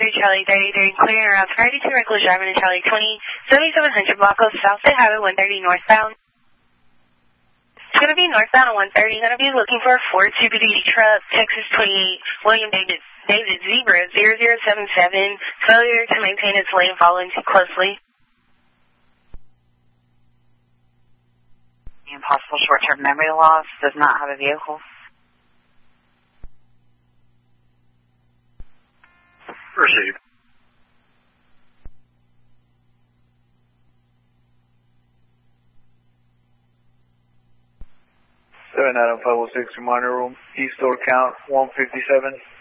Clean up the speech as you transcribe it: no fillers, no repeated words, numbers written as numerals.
Charlie 33, clearing around 32 Reckless driving to Charlie 20, 7700 block of South State Highway 130 northbound. It's going to be northbound on 130. Going to be looking for a Ford Super Duty truck, Texas 28, William David Zebra 0077, failure to maintain its lane following too closely. Possible short-term memory loss, does not have a vehicle. Received. Seven Adam 506 reminder room, East door count 157.